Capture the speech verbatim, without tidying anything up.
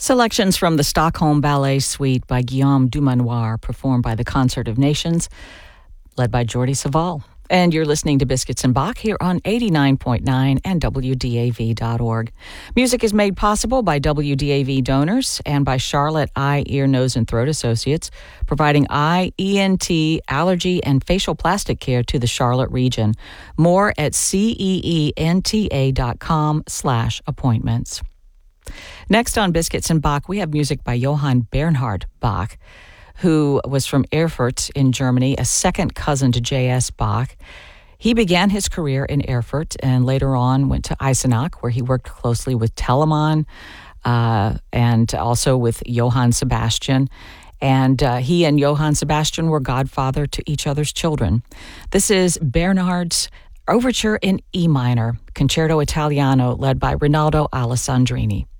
Selections from the Stockholm Ballet Suite by Guillaume Dumanoir, performed by the Concert of Nations, led by Jordi Savall. And you're listening to Biscuits and Bach here on eighty-nine point nine and W D A V dot org. Music is made possible by W D A V donors and by Charlotte Eye, Ear, Nose, and Throat Associates, providing eye, E N T, allergy, and facial plastic care to the Charlotte region. More at ceenta.com slash appointments. Next on Biscuits and Bach, we have music by Johann Bernhard Bach, who was from Erfurt in Germany, a second cousin to J S. Bach. He began his career in Erfurt and later on went to Eisenach, where he worked closely with Telemann uh, and also with Johann Sebastian. And uh, he and Johann Sebastian were godfather to each other's children. This is Bernhard's Overture in E minor, Concerto Italiano, led by Rinaldo Alessandrini.